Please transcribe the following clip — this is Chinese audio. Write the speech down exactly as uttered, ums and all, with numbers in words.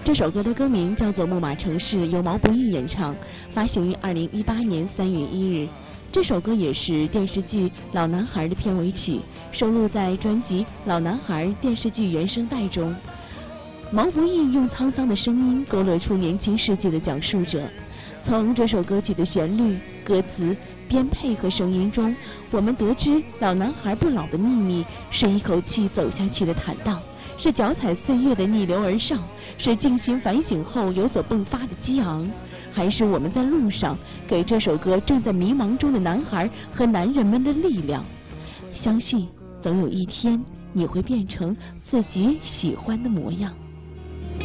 这首歌的歌名叫做《木马城市》，由毛不易演唱，发行于二零一八年三月一日。这首歌也是电视剧《老男孩》的片尾曲，收录在专辑《老男孩》电视剧原声带中。毛不易用沧桑的声音勾勒出年轻世界的讲述者。从这首歌曲的旋律、歌词、编配和声音中，我们得知老男孩不老的秘密是一口气走下去的坦荡，是脚踩岁月的逆流而上，是静心反省后有所迸发的激昂，还是我们在路上给这首歌正在迷茫中的男孩和男人们的力量。相信总有一天你会变成自己喜欢的模样。